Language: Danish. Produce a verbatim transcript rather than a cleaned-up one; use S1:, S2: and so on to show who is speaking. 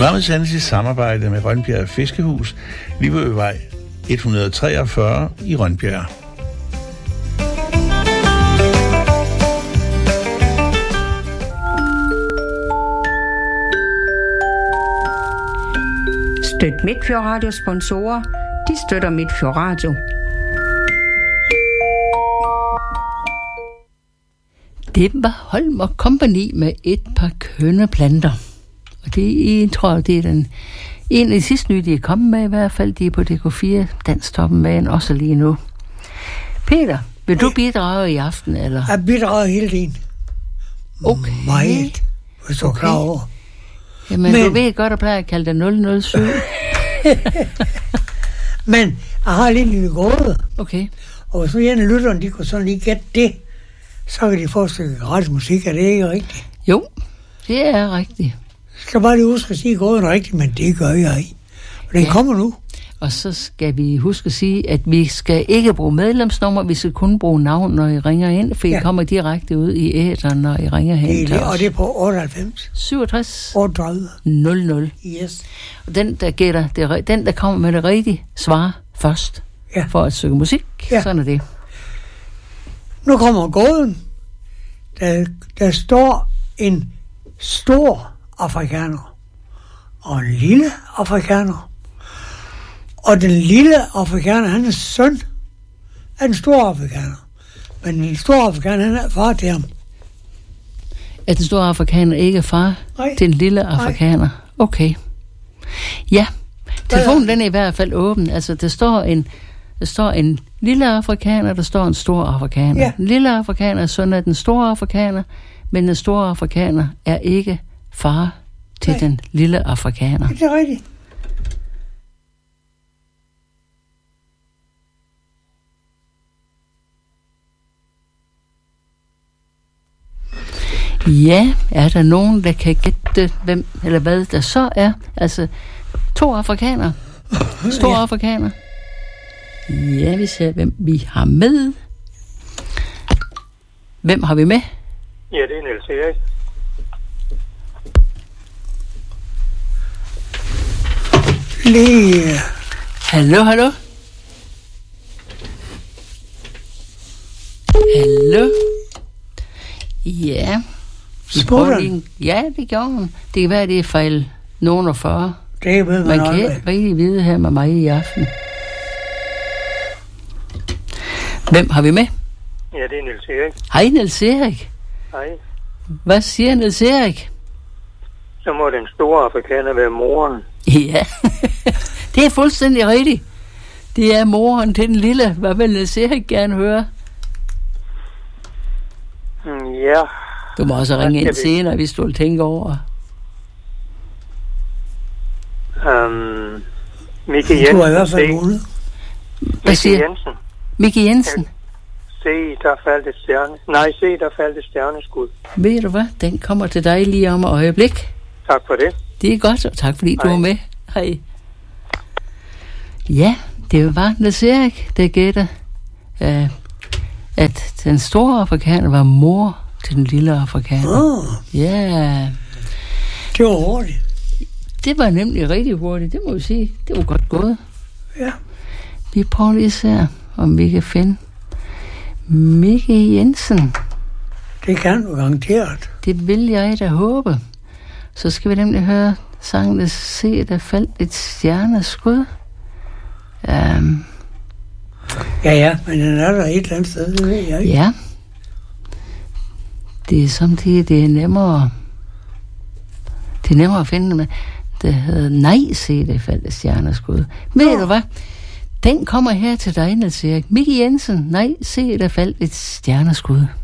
S1: Programmet sendes i samarbejde med Rønbjerg Fiskehus, Livøvej et hundrede treogfyrre i Rønbjerg.
S2: Støt Midtfjord Radio sponsorer. De støtter Midtfjord Radio.
S3: Det var Holm og Company med et par kønne planter. Og det jeg tror jeg, det er den en af de sidste nye, de er kommet med i hvert fald. De er på D K fire, Danstoppen med en også lige nu. Peter, vil du bidrage i aften, eller?
S4: Jeg bidrager hele tiden.
S3: Okay.
S4: Meget, hvis du er klar over.
S3: Jamen, Men... du ved godt, at plejer at kalde det nul nul syv.
S4: Men jeg har lige en lille gåde.
S3: Okay.
S4: Og hvis nu en af lytterne, de kunne sådan lige gætte det, så kan de få et stykke gratis musik. Er det ikke rigtigt?
S3: Jo, det er rigtigt.
S4: Jeg skal bare lige huske at sige gåden rigtigt, men det gør jeg ikke. Og den ja. kommer nu.
S3: Og så skal vi huske at sige, at vi skal ikke bruge medlemsnummer, vi skal kun bruge navn, når I ringer ind, for ja. I kommer direkte ud i æteren, når I ringer hen
S4: det
S3: til
S4: det,
S3: os.
S4: Og det er på otteoghalvfems
S3: syvogtres
S4: otteogtredive
S3: nul nul.
S4: Yes.
S3: Og den, der gætter, det, den, der kommer med det rigtige svar først,
S4: ja.
S3: for at søge musik, ja. Sådan er det.
S4: Nu kommer gåden. Der, der står en stor afrikaner og en lille afrikaner. Og den lille afrikaner, han er søn af den store afrikaner. Men den store afrikaner, han er far til ham.
S3: Er den store afrikaner ikke far
S4: Nej.
S3: til den lille afrikaner? Nej. Okay. Ja, telefonen den er i hvert fald åben. Altså, der står en, der står en lille afrikaner, der står en stor afrikaner.
S4: Ja.
S3: Den lille afrikaner er søn af den store afrikaner, men den store afrikaner er ikke far til Nej. den lille afrikaner.
S4: Det er rigtigt.
S3: Ja, er der nogen, der kan gætte, hvem eller hvad der så er? Altså, to afrikanere. Store ja. afrikanere. Ja, vi ser, hvem vi har med. Hvem har vi med?
S5: Ja, det er Niels Erik.
S4: Lige.
S3: Hallo, hallo. Hallo. Ja.
S4: Spurgte
S3: Ja, det gjorde hun. Det kan være, det er fejl nogen og fyrre.
S4: Det ved man,
S3: man kan ikke rigtig vide her med mig i aften. Hvem har vi med?
S5: Ja, det er Niels Erik.
S3: Hej, Niels Erik.
S5: Hej.
S3: Hvad siger Niels Erik?
S5: Så må den store afrikaner være moren.
S3: Ja, det er fuldstændig rigtigt. Det er moren til den lille. Hvad vil Niels Erik gerne høre?
S5: Ja.
S3: Du må også ringe ind vi... senere, hvis du vil tænke over.
S5: Um, Mikke Jensen.
S4: Du er i hvert fald mulig.
S3: Hvad siger Jensen? Mikke Jensen.
S5: Se, der faldt et stjerne. Nej, se, der faldt et stjerneskud.
S3: Ved du hvad? Den kommer til dig lige om et øjeblik.
S5: Tak for det.
S3: Det er godt, og tak fordi
S5: Hej.
S3: du var med. Hej. Ja, det var Niels Erik, der gætter, uh, at den store afrikaner var mor til den lille afrikaner.
S4: Oh.
S3: Ja.
S4: Det var hurtigt.
S3: Det var nemlig rigtig hurtigt, det må vi sige. Det var godt gået.
S4: Ja.
S3: Vi prøver lige at se, om vi kan finde Mikke Jensen.
S4: Det kan du garanteret.
S3: Det vil jeg da håbe. Så skal vi nemlig høre sangen, der se, der faldt et stjerneskud. Um,
S4: ja, ja, men den er der et eller andet sted, det ved jeg ikke.
S3: Ja. Det er samtidig, det er nemmere, det er nemmere at finde med. Det hedder nej, se, der faldt et stjerneskud. Ved du hvad? Den kommer her til dig, Niels Erik. Mikke Jensen, nej, se, der faldt et stjerneskud.